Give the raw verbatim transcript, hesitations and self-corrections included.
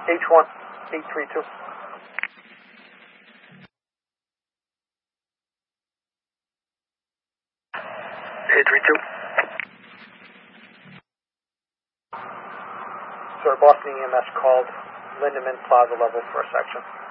H one, eight three two. eight three two. Sir, Boston E M S called Lindeman Plaza level for a section.